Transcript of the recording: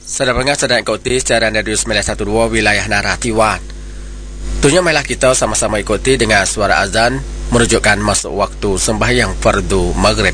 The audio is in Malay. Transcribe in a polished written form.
Sedang pendengar sedang ikuti siaran Radio 912 wilayah Naratiwan. Tentunya marilah kita sama-sama ikuti dengan suara azan menunjukkan masuk waktu sembahyang fardu maghrib.